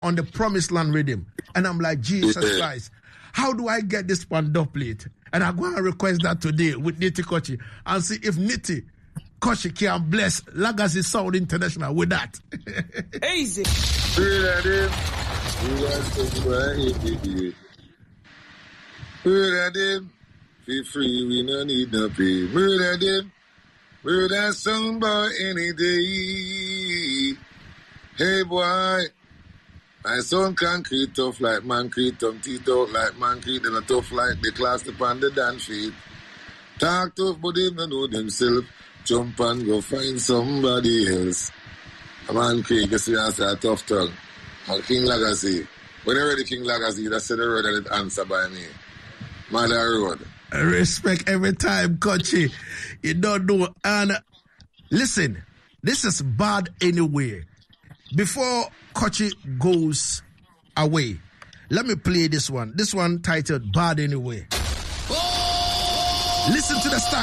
on the Promised Land rhythm. And I'm like, Jesus Christ, how do I get this one dubplate? And I go and request that today with Nitty Kochi and see if Nitty Kochi can bless Legacy Sound International with that. Easy. Feel free, we no need no pay. Murder them. Murder somebody any day. Hey boy. My son concrete tough like mancrete, teeth out like mancrete, and a tough like the class upon the dance feet. Talk tough, but they don't know themselves. Jump and go find somebody else. A man Craig, you see, answer a tough tongue. And King Legacy. When I read the King Legacy, that's the word and it answered by me. Mother Road. Respect every time, Kochi. You don't know. And listen, this is bad anyway. Before Kochi goes away, let me play this one. This one titled Bad Anyway. Listen to the style.